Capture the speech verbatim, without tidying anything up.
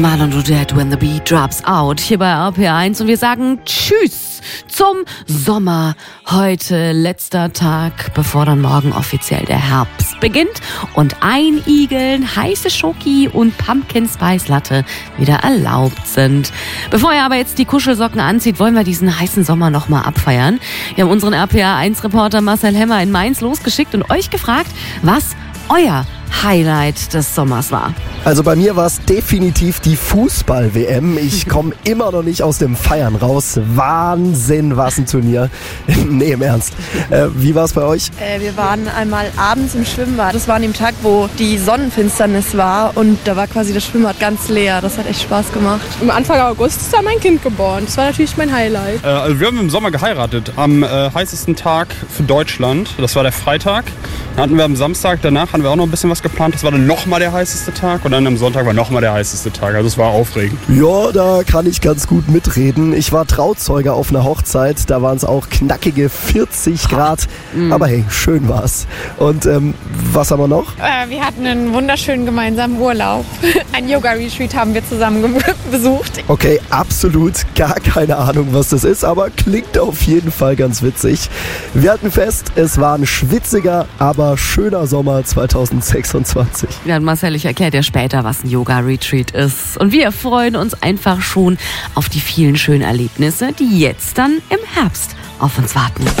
Marlon Dudette, When the Beat Drops Out, hier bei R P R eins, und wir sagen Tschüss zum Sommer. Heute letzter Tag, bevor dann morgen offiziell der Herbst beginnt und Einigeln, heiße Schoki und Pumpkin Spice Latte wieder erlaubt sind. Bevor ihr aber jetzt die Kuschelsocken anzieht, wollen wir diesen heißen Sommer nochmal abfeiern. Wir haben unseren R P R eins Reporter Marcel Hemmer in Mainz losgeschickt und euch gefragt, was euer Highlight des Sommers war. Also bei mir war es definitiv die Fußball-W M. Ich komme immer noch nicht aus dem Feiern raus. Wahnsinn, was ein Turnier. Nee, im Ernst. Äh, wie war es bei euch? Äh, wir waren einmal abends im Schwimmbad. Das war an dem Tag, wo die Sonnenfinsternis war und da war quasi das Schwimmbad ganz leer. Das hat echt Spaß gemacht. Am Anfang August ist da mein Kind geboren. Das war natürlich mein Highlight. Äh, also wir haben im Sommer geheiratet. Am äh, heißesten Tag für Deutschland. Das war der Freitag. Dann hatten wir am Samstag, danach hatten wir auch noch ein bisschen was geplant. Das war dann nochmal der heißeste Tag. Und dann am Sonntag war nochmal der heißeste Tag. Also es war aufregend. Ja, da kann ich ganz gut mitreden. Ich war Trauzeuge auf einer Hochzeit. Da waren es auch knackige vierzig Grad. Mm. Aber hey, schön war's. Und ähm, was haben wir noch? Äh, wir hatten einen wunderschönen gemeinsamen Urlaub. Ein Yoga-Retreat haben wir zusammen besucht. Okay, absolut gar keine Ahnung, was das ist. Aber klingt auf jeden Fall ganz witzig. Wir halten fest, es war ein schwitziger, aber schöner Sommer zweitausendsechsundzwanzig. Ja, Marcel, ich erkläre dir später, was ein Yoga-Retreat ist. Und wir freuen uns einfach schon auf die vielen schönen Erlebnisse, die jetzt dann im Herbst auf uns warten.